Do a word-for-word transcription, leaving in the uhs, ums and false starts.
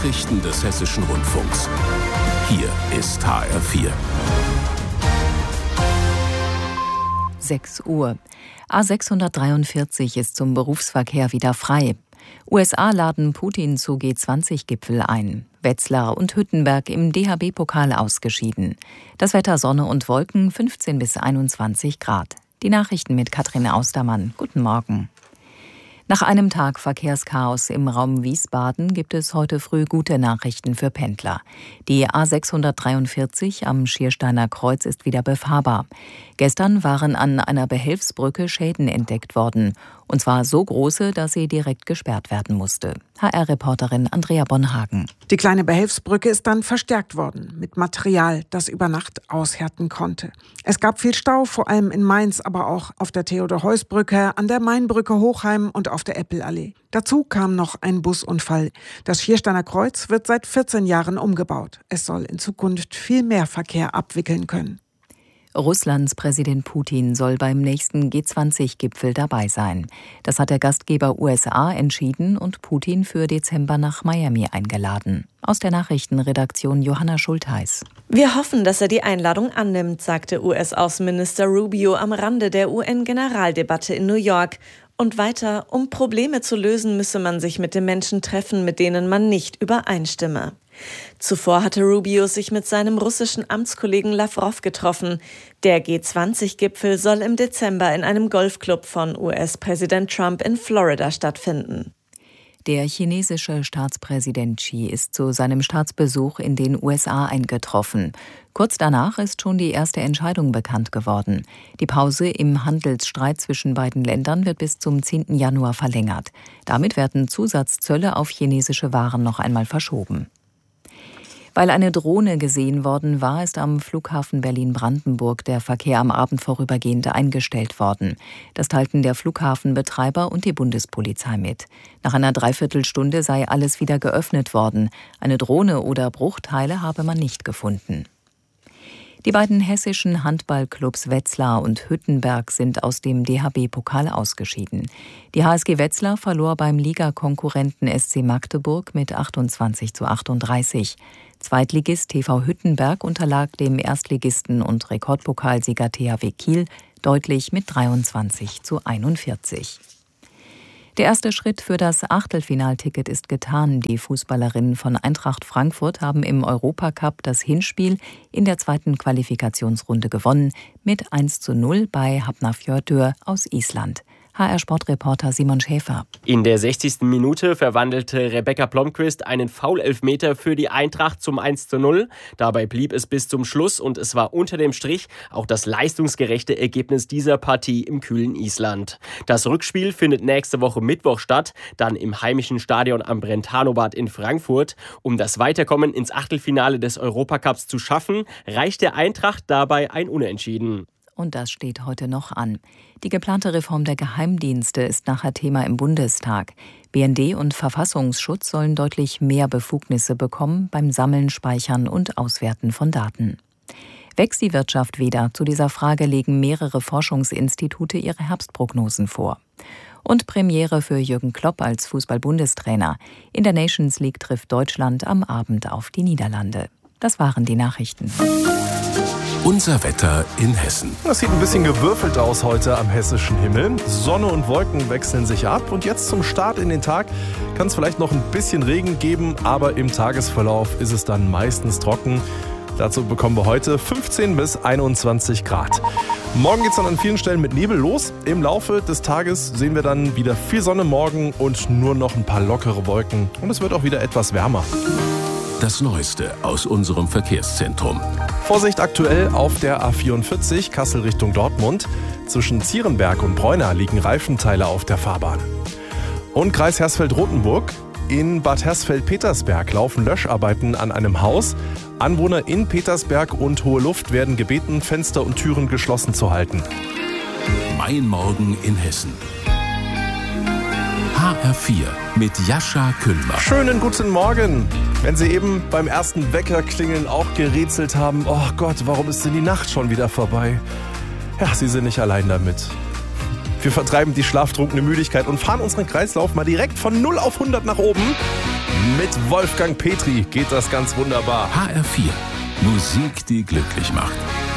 Nachrichten des Hessischen Rundfunks. Hier ist H R vier. sechs Uhr. A sechshundertdreiundvierzig ist zum Berufsverkehr wieder frei. U S A laden Putin zu G zwanzig Gipfel ein. Wetzlar und Hüttenberg im D H B-Pokal ausgeschieden. Das Wetter Sonne und Wolken, fünfzehn bis einundzwanzig Grad. Die Nachrichten mit Katrin Austermann. Guten Morgen. Nach einem Tag Verkehrschaos im Raum Wiesbaden gibt es heute früh gute Nachrichten für Pendler. Die A sechshundertdreiundvierzig am Schiersteiner Kreuz ist wieder befahrbar. Gestern waren an einer Behelfsbrücke Schäden entdeckt worden. Und zwar so große, dass sie direkt gesperrt werden musste. H R-Reporterin Andrea Bonhagen. Die kleine Behelfsbrücke ist dann verstärkt worden mit Material, das über Nacht aushärten konnte. Es gab viel Stau, vor allem in Mainz, aber auch auf der Theodor-Heuss-Brücke, an der Mainbrücke Hochheim und auf der Eppelallee. Dazu kam noch ein Busunfall. Das Schiersteiner Kreuz wird seit vierzehn Jahren umgebaut. Es soll in Zukunft viel mehr Verkehr abwickeln können. Russlands Präsident Putin soll beim nächsten G zwanzig Gipfel dabei sein. Das hat der Gastgeber U S A entschieden und Putin für Dezember nach Miami eingeladen. Aus der Nachrichtenredaktion Johanna Schultheiß. Wir hoffen, dass er die Einladung annimmt, sagte U S-Außenminister Rubio am Rande der U N-Generaldebatte in New York. Und weiter, um Probleme zu lösen, müsse man sich mit den Menschen treffen, mit denen man nicht übereinstimme. Zuvor hatte Rubio sich mit seinem russischen Amtskollegen Lavrov getroffen. Der G zwanzig Gipfel soll im Dezember in einem Golfclub von U S-Präsident Trump in Florida stattfinden. Der chinesische Staatspräsident Xi ist zu seinem Staatsbesuch in den U S A eingetroffen. Kurz danach ist schon die erste Entscheidung bekannt geworden. Die Pause im Handelsstreit zwischen beiden Ländern wird bis zum zehnten Januar verlängert. Damit werden Zusatzzölle auf chinesische Waren noch einmal verschoben. Weil eine Drohne gesehen worden war, ist am Flughafen Berlin-Brandenburg der Verkehr am Abend vorübergehend eingestellt worden. Das teilten der Flughafenbetreiber und die Bundespolizei mit. Nach einer Dreiviertelstunde sei alles wieder geöffnet worden. Eine Drohne oder Bruchteile habe man nicht gefunden. Die beiden hessischen Handballclubs Wetzlar und Hüttenberg sind aus dem D H B-Pokal ausgeschieden. Die H S G Wetzlar verlor beim Ligakonkurrenten S C Magdeburg mit achtundzwanzig zu achtunddreißig. Zweitligist T V Hüttenberg unterlag dem Erstligisten und Rekordpokalsieger T H W Kiel deutlich mit dreiundzwanzig zu einundvierzig. Der erste Schritt für das Achtelfinalticket ist getan. Die Fußballerinnen von Eintracht Frankfurt haben im Europacup das Hinspiel in der zweiten Qualifikationsrunde gewonnen mit eins zu null bei Hafnarfjörður aus Island. H R-Sportreporter Simon Schäfer. In der sechzigsten Minute verwandelte Rebecca Blomqvist einen Foul-Elfmeter für die Eintracht zum eins zu null. Dabei blieb es bis zum Schluss und es war unter dem Strich auch das leistungsgerechte Ergebnis dieser Partie im kühlen Island. Das Rückspiel findet nächste Woche Mittwoch statt, dann im heimischen Stadion am Brentano-Bad in Frankfurt. Um das Weiterkommen ins Achtelfinale des Europacups zu schaffen, reicht der Eintracht dabei ein Unentschieden. Und das steht heute noch an. Die geplante Reform der Geheimdienste ist nachher Thema im Bundestag. B N D und Verfassungsschutz sollen deutlich mehr Befugnisse bekommen beim Sammeln, Speichern und Auswerten von Daten. Wächst die Wirtschaft wieder? Zu dieser Frage legen mehrere Forschungsinstitute ihre Herbstprognosen vor. Und Premiere für Jürgen Klopp als Fußball-Bundestrainer. In der Nations League trifft Deutschland am Abend auf die Niederlande. Das waren die Nachrichten. Unser Wetter in Hessen. Das sieht ein bisschen gewürfelt aus heute am hessischen Himmel. Sonne und Wolken wechseln sich ab. Und jetzt zum Start in den Tag kann es vielleicht noch ein bisschen Regen geben, aber im Tagesverlauf ist es dann meistens trocken. Dazu bekommen wir heute fünfzehn bis einundzwanzig Grad. Morgen geht es dann an vielen Stellen mit Nebel los. Im Laufe des Tages sehen wir dann wieder viel Sonne morgen und nur noch ein paar lockere Wolken. Und es wird auch wieder etwas wärmer. Das Neueste aus unserem Verkehrszentrum. Vorsicht aktuell auf der A vierundvierzig Kassel Richtung Dortmund. Zwischen Zierenberg und Bräuna liegen Reifenteile auf der Fahrbahn. Und Kreis Hersfeld-Rotenburg. In Bad Hersfeld-Petersberg laufen Löscharbeiten an einem Haus. Anwohner in Petersberg und Hohe Luft werden gebeten, Fenster und Türen geschlossen zu halten. Mein Morgen in Hessen. H R vier mit Jascha Küllmer. Schönen guten Morgen. Wenn Sie eben beim ersten Weckerklingeln auch gerätselt haben, oh Gott, warum ist denn die Nacht schon wieder vorbei? Ja, Sie sind nicht allein damit. Wir vertreiben die schlaftrunkene Müdigkeit und fahren unseren Kreislauf mal direkt von null auf hundert nach oben. Mit Wolfgang Petri geht das ganz wunderbar. H R vier. Musik, die glücklich macht.